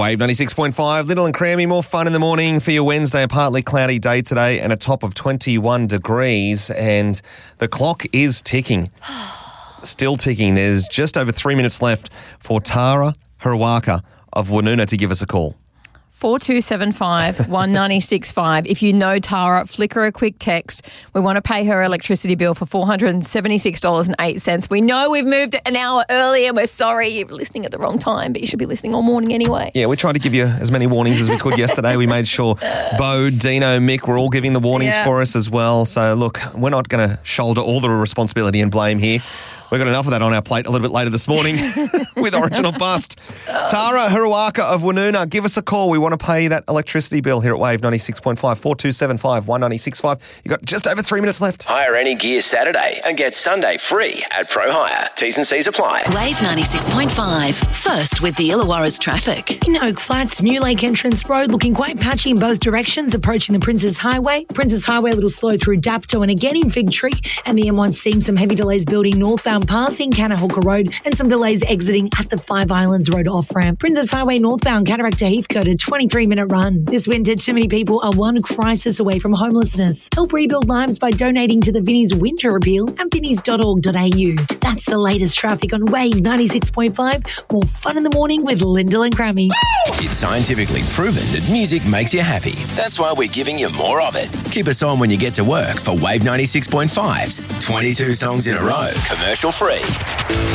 Wave 96.5, Little and Crammy, more fun in the morning for your Wednesday. A partly cloudy day today and a top of 21 degrees. And the clock is ticking. Still ticking. There's just over 3 minutes left for Tara Hirawaka of Woonona to give us a call. 4275 1965. If you know Tara, flick her a quick text. We want to pay her electricity bill for $476.08. We know we've moved it an hour early and we're sorry you're listening at the wrong time, but you should be listening all morning anyway. Yeah, we tried to give you as many warnings as we could yesterday. We made sure Bo, Dino, Mick were all giving the warnings for us as well. So, look, we're not going to shoulder all the responsibility and blame here. We've got enough of that on our plate a little bit later this morning with Original Bust. Tara Hirawaka of Woonona, give us a call. We want to pay that electricity bill here at Wave 96.5, 4275 1965. You've got just over 3 minutes left. Hire any gear Saturday and get Sunday free at Pro Hire. T's and C's apply. Wave 96.5, first with the Illawarra's traffic. In Oak Flats, New Lake Entrance Road looking quite patchy in both directions, approaching the Princes Highway. Princes Highway a little slow through Dapto and again in Fig Tree, and the M1 seeing some heavy delays building northbound passing Canahooka Road and some delays exiting at the Five Islands Road off-ramp. Princes Highway northbound Cataract to Heathcote, a 23-minute run. This winter, too many people are one crisis away from homelessness. Help rebuild lives by donating to the Vinnie's Winter Appeal at vinnies.org.au. That's the latest traffic on Wave 96.5. More fun in the morning with Lyndall and Crammy. It's scientifically proven that music makes you happy. That's why we're giving you more of it. Keep us on when you get to work for Wave 96.5's 22 songs in a row, commercial free.